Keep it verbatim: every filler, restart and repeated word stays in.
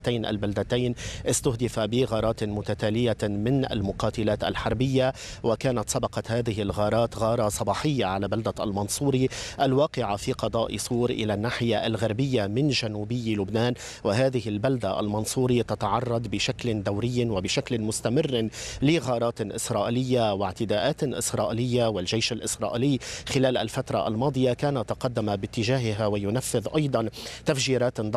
هاتين البلدتين استهدف بغارات متتالية من المقاتلات الحربية، وكانت سبقت هذه الغارات غارة صباحية على بلدة المنصوري الواقعة في قضاء صور إلى الناحية الغربية من جنوبي لبنان. وهذه البلدة المنصوري تتعرض بشكل دوري وبشكل مستمر لغارات إسرائيلية واعتداءات إسرائيلية، والجيش الإسرائيلي خلال الفترة الماضية كان تقدم باتجاهها وينفذ أيضا تفجيرات